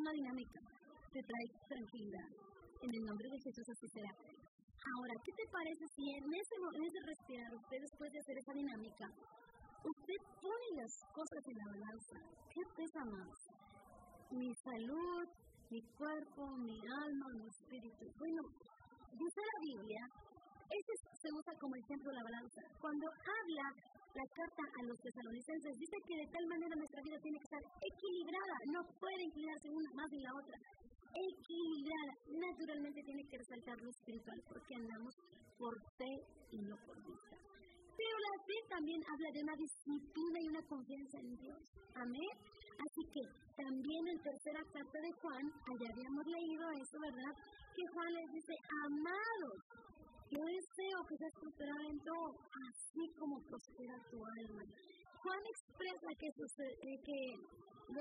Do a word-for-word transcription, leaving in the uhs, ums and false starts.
una dinámica, te trae tranquilidad. En el nombre de Jesús así será. Ahora, ¿qué te parece si en ese, en ese respirar, usted después de hacer esa dinámica, usted pone las cosas en la balanza? ¿Qué pesa más? Mi salud, mi cuerpo, mi alma, mi espíritu. Bueno, dice la Biblia, ese se usa como ejemplo la balanza. Cuando habla la carta a los tesalonicenses, dice que de tal manera nuestra vida tiene que estar equilibrada, no puede inclinarse una más ni la otra. Equilibrada, naturalmente tiene que resaltar lo espiritual, porque andamos por fe y no por vista. Pero la fe también habla de una disciplina y una confianza en Dios. Amén. Así que también en tercera carta de Juan, allá habíamos leído eso, ¿verdad? Que Juan les dice, amados, yo deseo que seas prosperado en todo, así como prospera tu alma. Juan expresa que, sucede, que